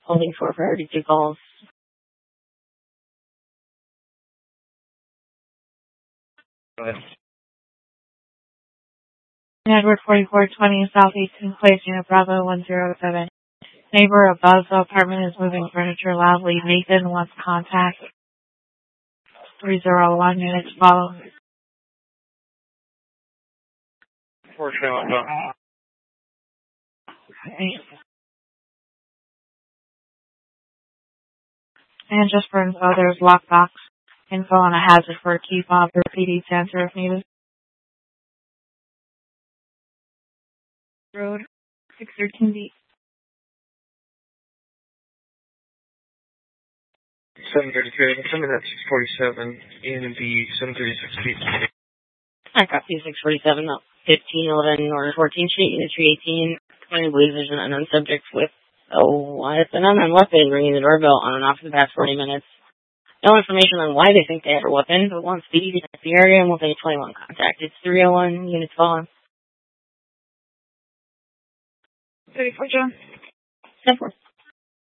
holding for priority 2 calls. Go ahead. Edward 4420 Southeast Place, Unit Bravo 107. Neighbor above the apartment is moving furniture loudly. Nathan wants contact. 301 minutes follow. 421. And just for info, there's lockbox info on a hazard for a key fob or PD sensor if needed. Road 613B. 733. Send me that 647 in the 736 feet. I copy 647, 1511 North 14th Street, Unit 318. I believe there's an unknown subject with an unknown weapon ringing the doorbell on and off for the past 40 minutes. No information on why they think they have a weapon, but once speedy to the area and we'll take 21 contact. It's 301, units fallen. 34 John. 10-4.